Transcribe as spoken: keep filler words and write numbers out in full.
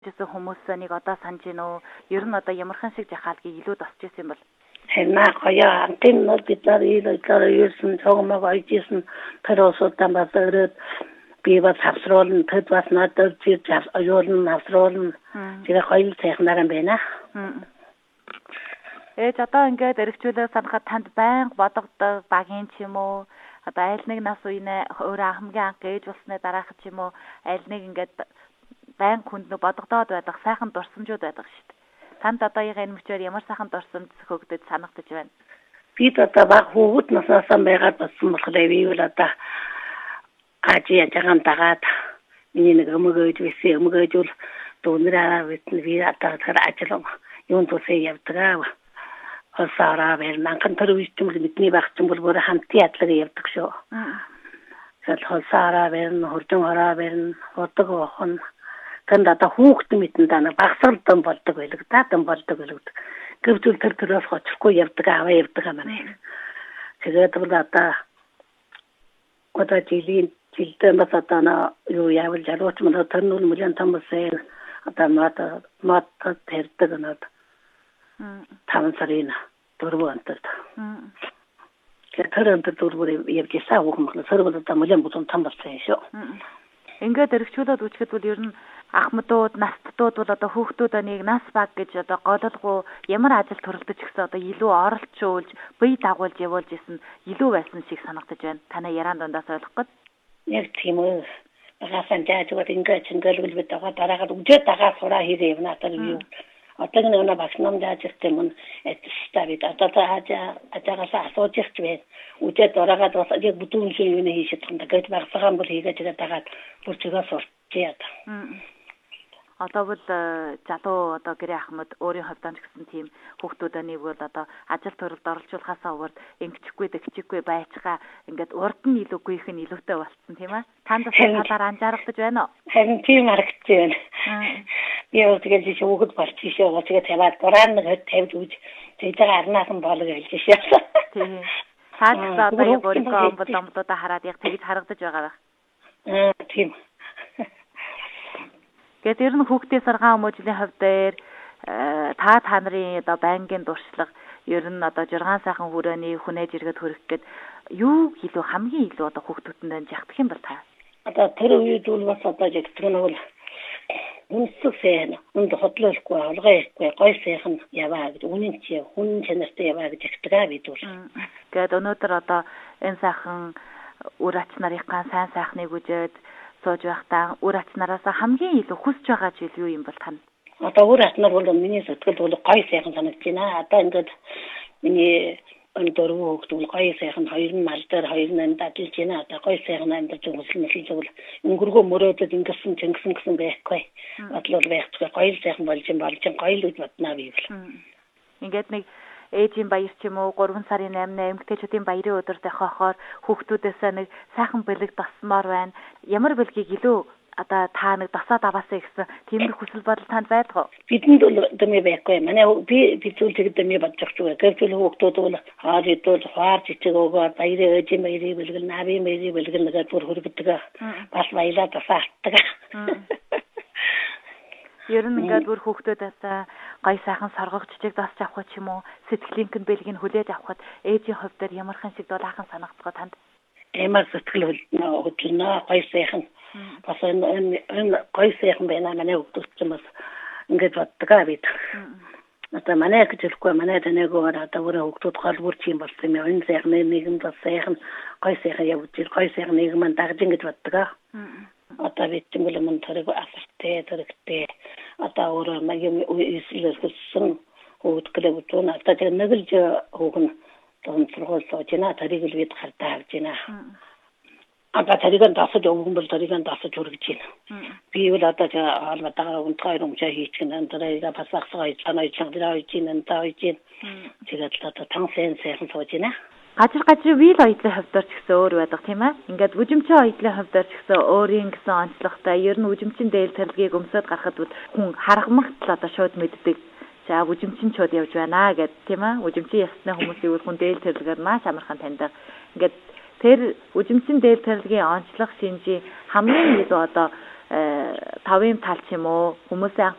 гэсэн хүмүүс нэг одоо санаж байна уу? Ер нь одоо ямархан шиг жахаалгийг илүү тосч ирсэн бол. Хэрнээ гоё антин нөр бид нар ийлэлээр юусэн цогмог ойжсэн тэросотан басраад би бас хавсруулна тэд бас надад чи аюулн хавсруулна тэгээ гоё сайхнаар юм байна. Ээж одоо ингээд эргчүүлээ санахад танд байнга бодогддог багийн ч юм уу? Одоо аль нэг нас үеэ өөрөө хамгийн анх ээж болсны дараах ч юм уу? Аль нэг ингээд байн хүнд нөө бодогдоод байдаг сайхан дурсамжууд байдаг шүү дээ. Танд одоо энэ мөчөөр ямар сайхан дурсамж хөгдөж санагдаж байна? Би одоо баг хүүхэд наснаас байгаад болсон болохоор би бол одоо ажи яжгаан дагаад миний нэг өмгөөж виси өмгөөж бол дүүнраа витэн би одоо ажил юм тусээ явдаг. Осаараа бэр манхан төрөвчм бидний багч юм бол бүр хамтын ядлаг явдаг шүү. Тэгэл хосаараа бэр хурдан хараа бэр ходог охин тэнд одоо хүүхэд мэтэн даа багсгалдан болдог байлг дадан болдог байлг гэвчүүл тэр төрөөс хоцрохгүй явдаг аваа явдаг юм байна. Тэгээд бол одоо одоо жилийн жилдээ бас одоо юу яавал жарууч мөн тэрнүүл мөрийн тамсаа одоо мат мат тэрдэг нөт таван сарын дөрвөн онтод тэр онтод дөрвөр явжсаа хүүхэн сөрвөл одоо мөрийн бүхэн там болсон шүү. Ингээд эргчүүлээд үчихэд бол ер нь ахмадууд, настдууд бол одоо хүүхдүүд нэг нас баг гэж одоо гололгоо ямар ажил төрөлдөж гисэн одоо илүү оролцуулж, бие дагуулж явуулж исэн илүү байсан шиг санагдаж байна. Танай яран дундаас ойлгох гээд. Яг тийм үү. Багасан жаажууд ингээд чингэлгүй бид байгаа дараагаар үжээд дагаа сураа хийрээ юм надад юу. Одоо нэг нэг багш нам жаажтай мөн эцэставид одоо таажа атагаса асууж байна. Үжээд дараагаад бас яг бүдүүн шиг юу нэ хийшээд байгаа. Гэт багсагаан бол хийгээд дагаад бүрчгөө сурчээд. Одоо бол залуу одоо гэрээ ахмад өөрийн хувьд ч гэсэн тийм хүүхдүүдээ нэг бол одоо ажил төрөлд оролцуулахаасаа урд ингэчихгүй дэгчихгүй байцгаа ингээд урд нь илүүгүй их нь илүүтэй болцсон тийм ээ. Танд бас талаар анзаарагдаж байна уу? Харин тийм харагдаж байна. Би өөр тэгээд чи хүүхэд болчихшээ гоо тэгээд таваад дурaan нэг тавьж үз тэгээд арнаас нь болог хэлж шээ. Тийм. Цаашдаа одоо яг өөрийнхөө омбол омдуудаа хараад яг тэгж харагдаж байгаа байх. Аа тийм. Гэт ер нь хүүхдийн саргаан хүмүүжлийн хувьд дээр та та нарын одоо байнгын дуршлага ер нь одоо жургаан сайхан хүрээний хүнээж иргэд хөрөх гээд юу илүү хамгийн илүү одоо хүүхдүүдэнд жагдах юм бол та. Одоо тэр үед бол бас одоо жагдах нь бол үнсэг сайн үнд хотлоохгүй олгоо ихгүй гой сайхан яваа гэж үнэн чи хүн чанартай яваа гэж жагдгаа бид бол. Гэт өнөөдөр одоо энэ сайхан үр ач нарынхаа сайн сайхныг үжээд сууж байхдаа үр ач нараас хамгийн илүү хүсэж байгаа зүйл юу юм бол тань? Одоо үр ач нар бол миний сэтгэл бол гоё сайхан санагдаж байна. Одоо ингээд миний өндөр хүүхдүүд гоё сайхан хоёр нь мал дээр хоёр нь амьдарч байна. Одоо гоё сайхан амьдарч хүсэл мөсөл өнгөргөө мөрөөдөд ингэсэн чингсэн гэсэн байхгүй. Бодлол байхгүй гоё сайхан болж юм болж гоё л үз боднаа би бол. Ингээд нэг ээжийн баяр ч юм уу гурван сарын наймны эмэгтэйчүүдийн баярын өдөр дохохоор хүүхдүүдээс нэг сайхан бэлэг тасмаар байна. Ямар бэлгийг илүү одоо та нэг дасаад аваасаа гэсэн тиймэр хүсэл бодол танд байдаг уу? Бидэнд бол дэмий байхгүй. Манай би бидүүл тэг дэмий бодож байгаа. Гэвч хүүхдүүд бол хаар идэл хаар чичиг өгөө баярын ээжийн баярын бэлгэл навийн баярын бэлгэл нэгээр бүр хөргөдөг. Бас баялаа тасаалтдаг. Ер нь ингээд бүр хүүхдүүдээс гой сайхан соргог жижиг дасч авах ч юм уу сэтгэлийнхэн бэлгийг хүлээж авахд ээжийн хувьд дээр ямархан шиг дулаахан санагддаг танд? Ямар сэтгэл хөдлөнө гой сайхан бас энэ гой сайхан байна манай хүүхдүүд ч бас ингээд боддог бид. Одоо манай гэж хэлэхгүй манай танайгаар одоо өөрөө хүүхдүүд гол бүр чим болсон юм. Энэ сайхан нэгэн бас сайхан гой сайхан явж ир гой сайхан нэгэн дагж ингэж боддог. Одоо бид ч юм бол мөн тэрэг асартай тэрэгтэй одоо өөрөө маяг үйлсэл хүссэн хөөдгөлөө утуун одоо тэр нэгэлж хөөгн тон сургууль сууж байна тэрийг л бид хартаа авж байна. Одоо тэрийг дасаж өгөн бол тэрийг дасаж хүргэж байна. Би бол одоо албатаа унтгаар өмчөө хийчихэн тэрийг пасагсаа ицана ицан дэраа ицэн энэ ицэн тэгээд одоо тансын сайхан сууж байна. Гажир гажир вил оюутлын хувьдаар ч гэсэн өөр байдаг тийм ээ. Ингээд үжимчин оюутлын хувьдаар ч гэсэн өөрийн гэсэн онцлогтой ер нь үжимчин дээл тарилгийг өмсөд гарахад хүн харгамагтал одоо шууд мэддэг. За үжимчин чууд явж байна гэд тийм ээ. Үжимчин ясны хүмүүсийн хүн дээл тарилгаар маш амархан таньдаг. Ингээд тэр үжимчин дээл тарилгийн онцлог шинжи хамгийн илүү одоо тавын тал ч юм уу хүмүүсийн